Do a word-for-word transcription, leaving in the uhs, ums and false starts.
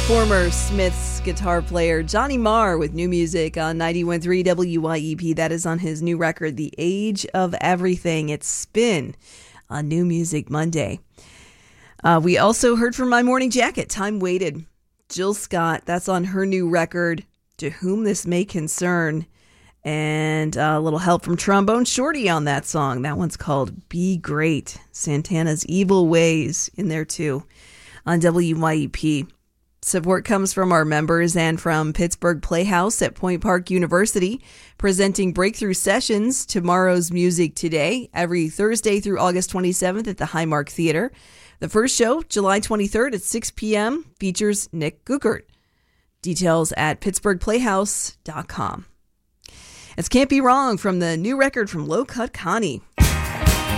Former Smiths guitar player Johnny Marr with new music on ninety-one point three W Y E P. That is on his new record, The Age of Everything. It's Spin on New Music Monday. Uh, we also heard from My Morning Jacket, Time Waited. Jill Scott, that's on her new record, To Whom This May Concern. And a little help from Trombone Shorty on that song. That one's called Be Great. Santana's Evil Ways in there too on W Y E P. Support comes from our members and from Pittsburgh Playhouse at Point Park University, presenting breakthrough sessions, Tomorrow's Music Today, every Thursday through August twenty-seventh at the Highmark Theater. The first show, July twenty-third at six p.m., features Nick Guckert. Details at pittsburgh playhouse dot com. It Can't Be Wrong from the new record from Low Cut Connie.